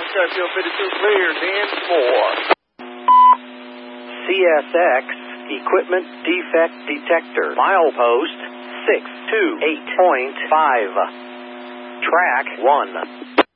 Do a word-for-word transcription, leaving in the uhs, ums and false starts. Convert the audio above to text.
Foxtrot field fifty-two clear. Dan Moore. C S X Equipment Defect Detector. Milepost six two eight point five. Track one.